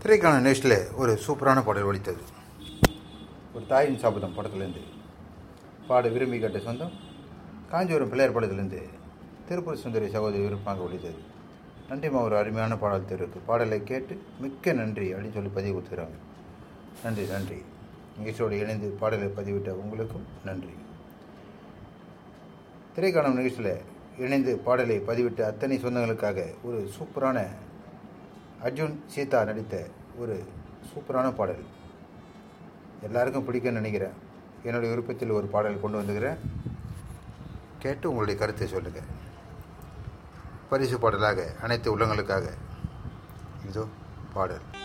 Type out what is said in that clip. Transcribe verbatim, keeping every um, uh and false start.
திரைக்கான நேஷில் ஒரு சூப்பரான பாடல் ஒலித்தது. ஒரு தாயின் சாபதம் படத்துலேருந்து பாட விரும்பி கேட்ட சொந்தம் காஞ்சிபுரம் பிள்ளையார் படத்துலேருந்து திருப்பூர் சுந்தரி சகோதரி விருப்பாங்க ஒலித்தது. நன்றிமா, ஒரு அருமையான பாடல் தெரிவிக்கு. பாடலை கேட்டு மிக்க நன்றி அப்படின்னு சொல்லி பதிவு கொடுத்துக்கிறாங்க. நன்றி நன்றி. நிகழ்ச்சியோடு இணைந்து பாடலை பதிவிட்ட உங்களுக்கும் நன்றி. திரைக்காணும் நிகழ்ச்சியில் இணைந்து பாடலை பதிவிட்ட அத்தனை சொந்தங்களுக்காக ஒரு சூப்பரான அர்ஜுன் சீதா நடித்த ஒரு சூப்பரான பாடல் எல்லாருக்கும் பிடிக்கும்னு நினைக்கிறேன். என்னுடைய விருப்பத்தில் ஒரு பாடல் கொண்டு வந்துக்கிறேன். கேட்டு உங்களுடைய கருத்தை சொல்லுங்கள். பரிசு பாடலாக அனைத்து உள்ளங்களுக்காக இதோ பாடல்.